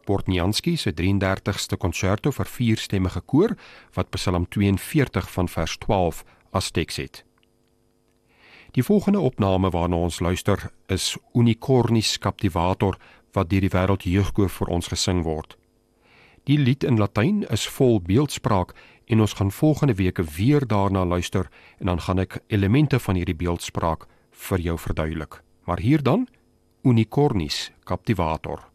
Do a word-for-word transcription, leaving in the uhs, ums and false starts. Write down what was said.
Bortniansky se drieëndertigste concerto vir vierstemmige koor, wat Psalm tweeënveertig van vers twaalf as teks het. Die volgende opname waarna ons luister is Unicornis Captivator, wat deur die Wêreld Jeugkoor vir ons gesing word. Die lied in Latyn is vol beeldspraak en ons gaan volgende week weer daarna luister en dan gaan ek elemente van hierdie beeldspraak vir jou verduidelik. Maar hier dan, Unicornis Captivator.